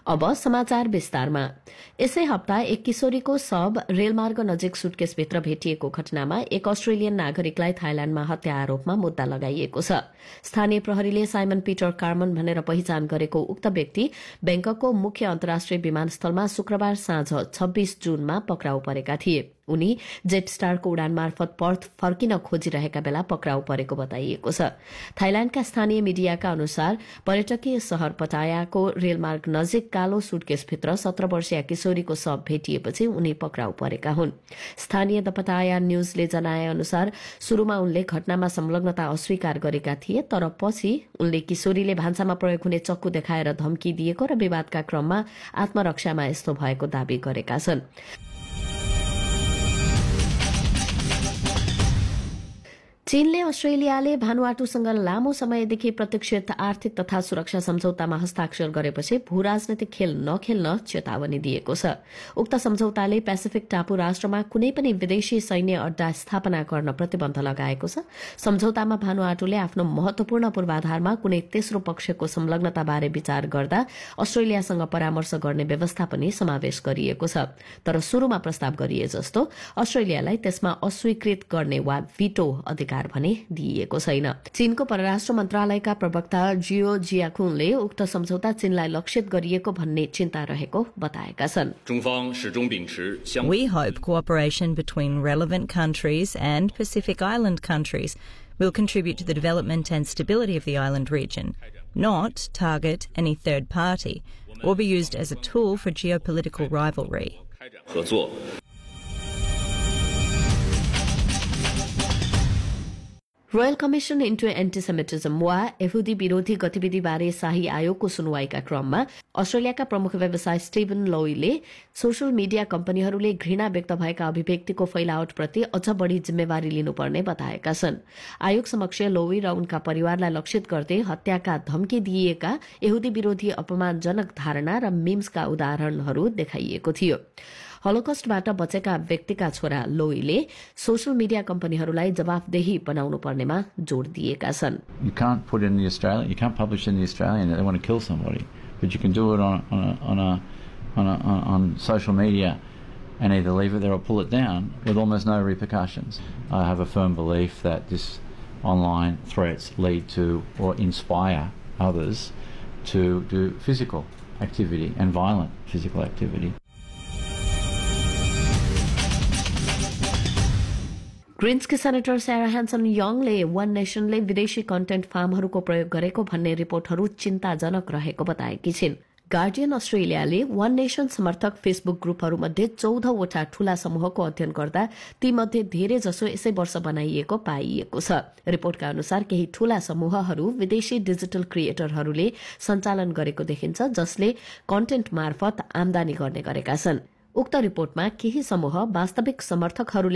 अब समाचार विस्तारमा। यसै हप्ता एक किशोरीको शव रेलमार्ग नजिक सुटकेसभित्र भेटिएको घटनामा एक अस्ट्रेलियन नागरिकलाई थाइल्याण्डमा हत्या आरोपमा मुद्दा लगाइएको छ। स्थानीय प्रहरीले साइमन पीटर कार्मन भनेर पहिचान गरेको उक्त व्यक्ति बैंककको मुख्य अन्तर्राष्ट्रिय विमानस्थलमा शुक्रबार साँझ 26 जूनमा पक्राउ परेका थिए। उनी जेट स्टारको उडान मार्फत पर्थ फर्किन खोजिरहेका बेला पक्राउ परेको बताइएको छ। थाइल्याण्डका स्थानीय मिडियाका अनुसार पर्यटकीय शहर पटायाको रेलमार्ग नजिक कालो सुटकेसभित्र 17 वर्षीय किशोरीको शव भेटिएपछि उनी पक्राउ परेका हुन्। स्थानीय द पटाया न्यूजले जनाए अनुसार शुरूमा उनले घटनामा संलग्नता अस्वीकार गरेका थिए, तर पछि उनले किशोरीले भान्सामा प्रयोग हुने चक्कु देखाएर धम्की दिएको र विवादका क्रममा आत्मरक्षामा यस्तो भएको दावी गरेका छन्। चीनले अस्ट्रेलियाले भानुआटुसँग लामो समयदेखि प्रतीक्षित आर्थिक तथा सुरक्षा सम्झौतामा हस्ताक्षर गरेपछि भू-राजनैतिक खेल नखेल्न चेतावनी दिएको छ। उक्त सम्झौताले पेसिफिक टापु राष्ट्रमा कुनै पनि विदेशी सैन्य अड्डा स्थापना गर्न प्रतिबन्ध लगाएको छ। सम्झौतामा भानुआटुले आफ्नो महत्वपूर्ण पूर्वाधारमा कुनै तेस्रो पक्षको संलग्नताबारे विचार गर्दा अस्ट्रेलियासँग परामर्श गर्ने व्यवस्था पनि समावेश गरिएको छ, तर शुरूमा प्रस्ताव गरिए जस्तो अस्ट्रेलियालाई त्यसमा अस्वीकृत गर्ने वा भिटो अधिकार भने दिइएको छैन। चीनको परराष्ट्र मन्त्रालयका प्रवक्ता जियो जियाकुङले उक्त सम्झौता चीनलाई लक्षित गरिएको भन्ने चिन्ता रहेको बताएका छन्। We hope cooperation between relevant countries and Pacific Island countries will contribute to the development and stability of the island region, not target any third party or be used as a tool for geopolitical rivalry. Royal commission into एन्टिसेमिटिजम वा यहुदी विरोधी गतिविधिबारे शाही आयोगको सुनवाईका क्रममा अस्ट्रेलियाका प्रमुख व्यवसायी Steven लोईले social media कम्पनीहरूले घृणा व्यक्त भएका अभिव्यक्तिको फैलावटप्रति अझ बढ़ी जिम्मेवारी लिनुपर्ने बताएका छन्। आयोग समक्ष लोई र उनका परिवारलाई लक्षित गर्दै हत्याका धम्की दिइएका यहुदी विरोधी अपमानजनक धारणा र मीम्सका उदाहरणहरू देखाइएको थियो। हलोकस्टबाट बचेका व्यक्तिका छोरा लोईले सोशल मिडिया कम्पनीहरूलाई जवाफदेही बनाउनु पर्नेमा जोड़ दिएका छन्। You can't put in the Australian, you can't publish in the Australian that they want to kill somebody, but you can do it on social media and either leave it there or pull it down with almost no repercussions. I have a firm belief that this online threats lead to or inspire others to do physical activity and violent physical activity. ग्रीन्सकी senator सारा Hansen यङले वन नेशनले विदेशी content फार्महरूको प्रयोग गरेको भन्ने रिपोर्टहरू चिन्ताजनक रहेको बताएकी छिन्। Guardian अस्ट्रेलियाले वन nation समर्थक फेसबुक ग्रुपहरूमध्ये 14वटा ठूला समूहको अध्ययन गर्दा तीमध्ये धेरै जसो यसै वर्ष बनाइएको पाइएको छ। रिपोर्टका अनुसार केही ठूला समूहहरू विदेशी डिजिटल क्रिएटरहरूले सञ्चालन गरेको देखिन्छ, जसले कन्टेन्ट मार्फत आमदानी गर्ने गरेका छन्। उक्त रिपोर्टमा केही समूह वास्तविक समर्थकहरूले